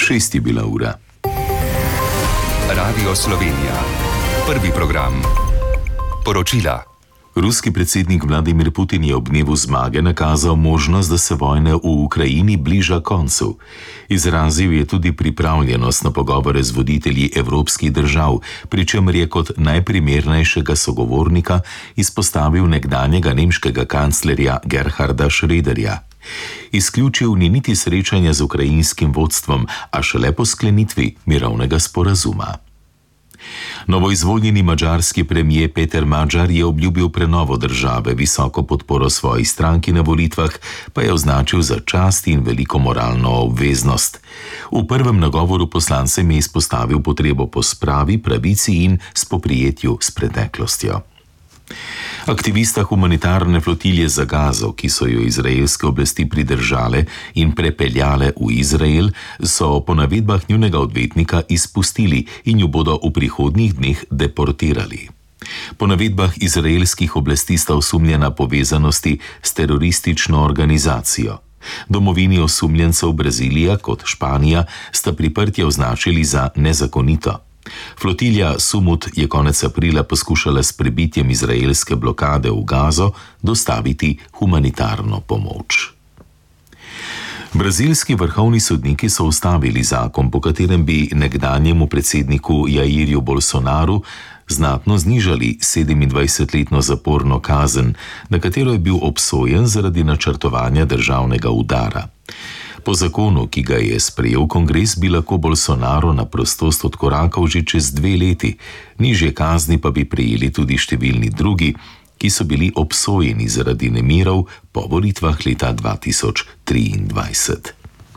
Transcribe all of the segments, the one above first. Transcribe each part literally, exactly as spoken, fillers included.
Šest je bila ura. Radio Slovenija. Prvi program. Poročila. Ruski predsednik Vladimir Putin je ob dnevu zmage nakazal možnost, da se vojna v Ukrajini bliža koncu. Izrazil je tudi pripravljenost na pogovore z voditelji evropskih držav, pri čemer je kot najprimernejšega sogovornika izpostavil nekdanjega nemškega kanclerja Gerharda Schröderja. Izključil ni niti srečanja z ukrajinskim vodstvom, a šele po sklenitvi mirovnega sporazuma. Novoizvoljeni madžarski premijer Peter Magyar je obljubil prenovo države, visoko podporo svoji stranki na volitvah pa je označil za čast in veliko moralno obveznost. V prvem nagovoru poslancem je izpostavil potrebo po spravi, pravici in spoprijetju s preteklostjo. Aktivista humanitarne flotilje za Gazo, ki so jo izraelske oblasti pridržale in prepeljale v Izrael, so po navedbah njunega odvetnika izpustili in jo bodo v prihodnjih dneh deportirali. Po navedbah izraelskih oblasti sta osumljena povezanosti s teroristično organizacijo. Domovini osumljencev Brazilija kot Španija sta priprtje označili za nezakonito. Flotilja Sumut je konec aprila poskušala s prebitjem izraelske blokade v Gazo dostaviti humanitarno pomoč. Brazilski vrhovni sodniki so ustavili zakon, po katerem bi nekdanjemu predsedniku Jairju Bolsonaru znatno znižali sedemindvajsetletno zaporno kazen, na katero je bil obsojen zaradi načrtovanja državnega udara. Po zakonu, ki ga je sprejel kongres, bi lahko Bolsonaro na prostost odkorakal že čez dve leti, nižje kazni pa bi prejeli tudi številni drugi, ki so bili obsojeni zaradi nemirov po volitvah leta dva tisoč triindvajset.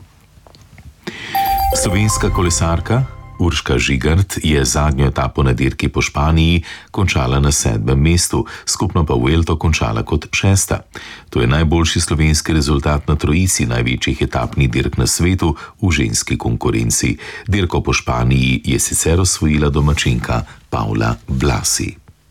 Slovenska kolesarka Urška Žigart je zadnjo etapo na dirki po Španiji končala na sedmem mestu, skupno pa Vuelto končala kot šesta. To je najboljši slovenski rezultat na trojici največjih etapnih dirk na svetu v ženski konkurenci. Dirko po Španiji je sicer osvojila domačinka Paula Blasi.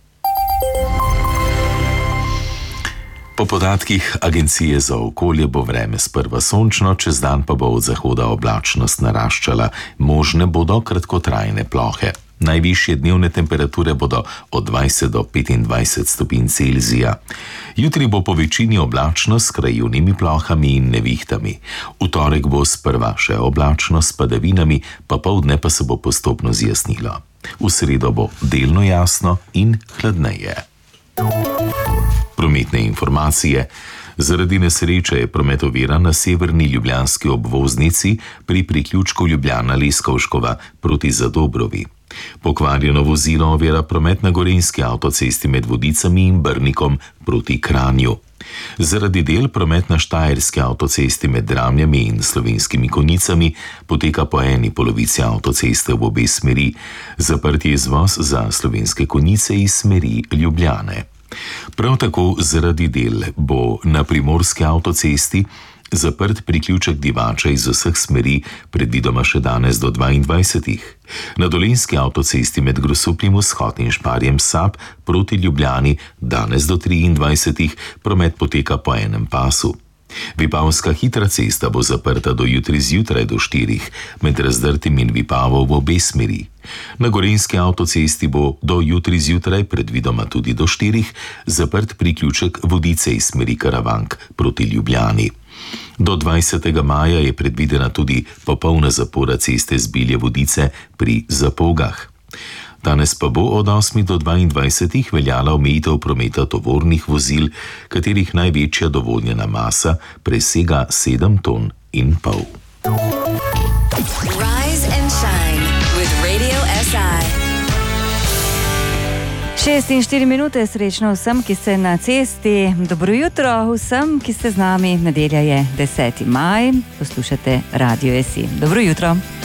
Po podatkih Agencije za okolje bo vreme sprva sončno, čez dan pa bo od zahoda oblačnost naraščala, možne bodo kratkotrajne plohe. Najvišje dnevne temperature bodo od dvajset do petindvajset stopinj Celzija. Jutri bo po večini oblačno s krajevnimi plohami in nevihtami. V torek bo sprva še oblačno s padavinami, popoldne pa se bo postopno zjasnilo. V sredo bo delno jasno in hladneje. Prometne informacije. Zaradi nesreče je promet oviran na severni ljubljanski obvoznici pri priključku Ljubljana-Leskovškova proti Zadobrovi. Pokvarjeno vozilo ovira promet na gorenjski avtocesti med Vodicami in Brnikom proti Kranju. Zaradi del promet na štajerski avtocesti med Dramljami in Slovenskimi Konjicami poteka po eni polovici avtoceste v obe smeri. Zaprt je izvoz za Slovenske Konjice iz smeri Ljubljane. Prav tako zaradi del bo na primorski avtocesti zaprt priključek Divača iz vseh smeri, predvidoma še danes do dvaindvajsetih. Na dolenjski avtocesti med Grosupljem vzhod in Šparjem Sap proti Ljubljani danes do triindvajsetih promet poteka po enem pasu. Vipavska hitra cesta bo zaprta do jutri zjutraj do štirih, med Razdrtim in Vipavo v obe smeri. Na gorenjski avtocesti bo do jutri zjutraj, predvidoma tudi do štirih, zaprt priključek Vodice iz smeri Karavank proti Ljubljani. Do dvajsetega maja je predvidena tudi popolna zapora ceste Zbilje Vodice pri Zapolgah. Danes pa bo od osmih do dvaindvajsetih veljala omejitev prometa tovornih vozil, katerih največja dovoljena masa presega sedem ton in pol. Rise and shine with Radio S I. šest in štiri minute, srečno vsem, ki ste na cesti. Dobro jutro vsem, ki ste z nami. Nedelja je deseti maj, poslušate Radio S I. Dobro jutro.